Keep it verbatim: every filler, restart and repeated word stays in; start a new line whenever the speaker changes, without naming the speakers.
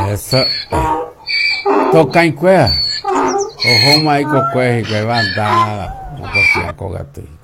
Essa. Tocar em cuerda. O Roma aí com cuerda e vai andar. Não posso ir a